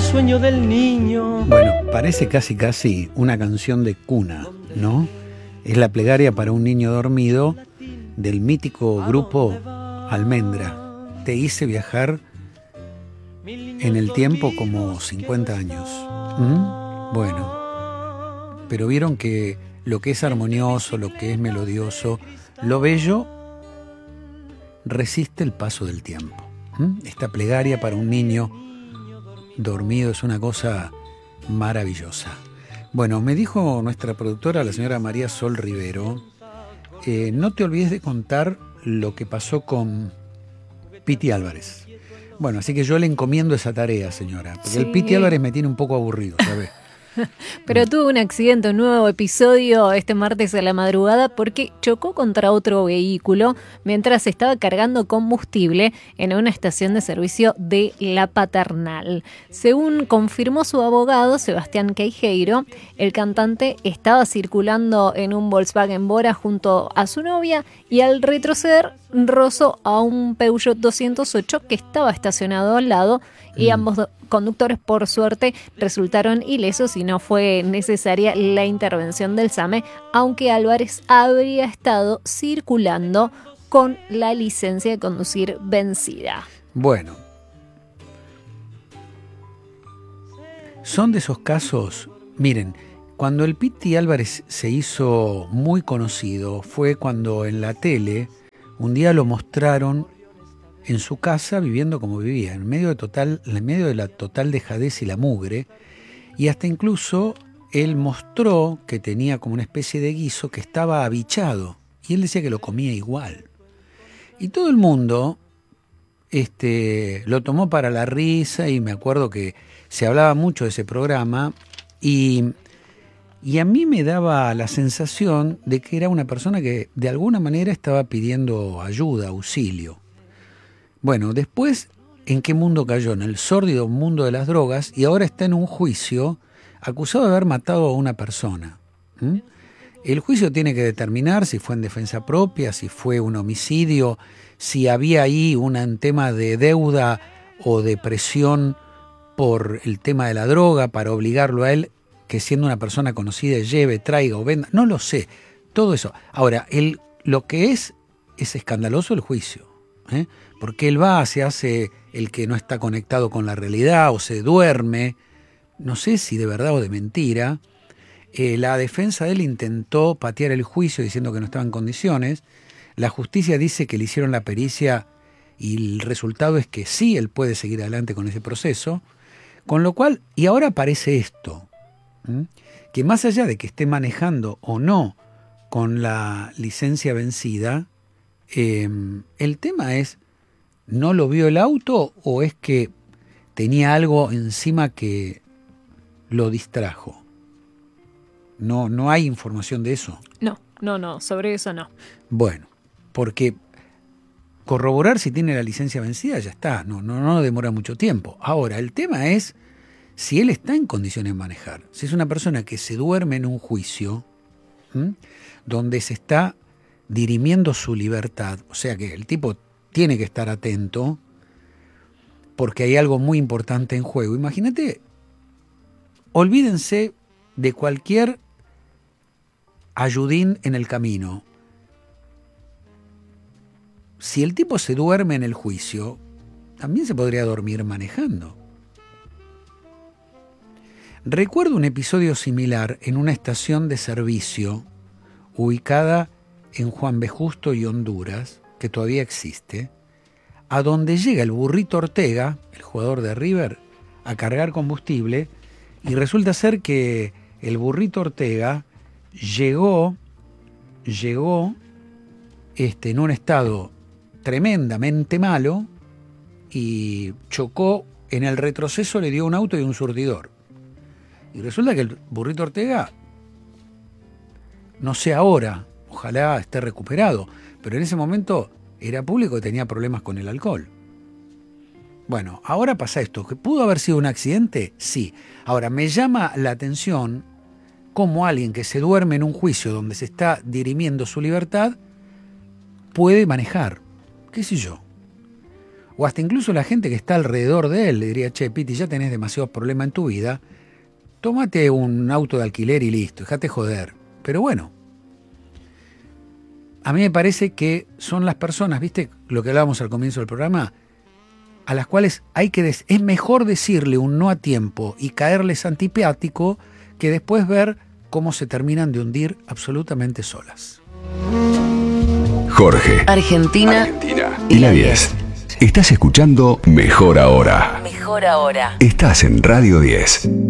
sueño del niño. Bueno, parece casi una canción de cuna, ¿no? Es la plegaria para un niño dormido del mítico grupo Almendra. Te hice viajar en el tiempo como 50 años. Bueno, pero vieron que lo que es armonioso, lo que es melodioso, lo bello resiste el paso del tiempo. Esta plegaria para un niño dormido es una cosa maravillosa. Bueno, me dijo nuestra productora, la señora María Sol Rivero, no te olvides de contar lo que pasó con Piti Álvarez. Bueno, así que yo le encomiendo esa tarea, señora, porque el Piti Álvarez me tiene un poco aburrido, ¿sabes? Pero tuvo un accidente, un nuevo episodio este martes a la madrugada porque chocó contra otro vehículo mientras estaba cargando combustible en una estación de servicio de La Paternal. Según confirmó su abogado, Sebastián Queijeiro, el cantante estaba circulando en un Volkswagen Bora junto a su novia y al retroceder rozó a un Peugeot 208 que estaba estacionado al lado y ambos conductores, por suerte, resultaron ilesos y no fue necesaria la intervención del SAME, aunque Álvarez habría estado circulando con la licencia de conducir vencida. Bueno, son de esos casos, miren, cuando el Piti Álvarez se hizo muy conocido fue cuando en la tele un día lo mostraron en su casa viviendo como vivía, en medio de la total dejadez y la mugre, y hasta incluso él mostró que tenía como una especie de guiso que estaba abichado, y él decía que lo comía igual. Y todo el mundo lo tomó para la risa, y me acuerdo que se hablaba mucho de ese programa, y a mí me daba la sensación de que era una persona que de alguna manera estaba pidiendo ayuda, auxilio. Bueno, después, ¿en qué mundo cayó? En el sórdido mundo de las drogas, y ahora está en un juicio acusado de haber matado a una persona. El juicio tiene que determinar si fue en defensa propia, si fue un homicidio, si había ahí un tema de deuda o de presión por el tema de la droga para obligarlo a él, que siendo una persona conocida lleve, traiga o venda, no lo sé, todo eso. Ahora, lo que es escandaloso el juicio, porque él se hace el que no está conectado con la realidad o se duerme, no sé si de verdad o de mentira. La defensa de él intentó patear el juicio diciendo que no estaba en condiciones. La justicia dice que le hicieron la pericia y el resultado es que sí, él puede seguir adelante con ese proceso. Con lo cual, y ahora aparece esto, que más allá de que esté manejando o no con la licencia vencida, el tema es, ¿no lo vio el auto o es que tenía algo encima que lo distrajo? No hay información de eso. No, sobre eso no. Bueno, porque corroborar si tiene la licencia vencida ya está, no demora mucho tiempo. Ahora, el tema es si él está en condiciones de manejar. Si es una persona que se duerme en un juicio, donde se está dirimiendo su libertad, o sea que el tipo tiene que estar atento porque hay algo muy importante en juego. Imagínate, olvídense de cualquier ayudín en el camino. Si el tipo se duerme en el juicio, también se podría dormir manejando. Recuerdo un episodio similar en una estación de servicio ubicada en Juan B. Justo y Honduras, que todavía existe, a donde llega el Burrito Ortega, el jugador de River, a cargar combustible, y resulta ser que el Burrito Ortega llegó en un estado tremendamente malo y chocó, en el retroceso le dio un auto y un surtidor. Y resulta que el Burrito Ortega, no sé ahora, ojalá esté recuperado, pero en ese momento era público que tenía problemas con el alcohol. Bueno, ahora pasa esto, que pudo haber sido un accidente, sí. Ahora, me llama la atención cómo alguien que se duerme en un juicio donde se está dirimiendo su libertad puede manejar, qué sé yo. o hasta incluso la gente que está alrededor de él, le diría, che, Piti, ya tenés demasiados problemas en tu vida, tómate un auto de alquiler y listo, dejate joder. Pero bueno, a mí me parece que son las personas, ¿viste? Lo que hablábamos al comienzo del programa, a las cuales es mejor decirle un no a tiempo y caerles antipático que después ver cómo se terminan de hundir absolutamente solas. Jorge, Argentina y la 10. Estás escuchando Mejor Ahora. Mejor Ahora. Estás en Radio 10.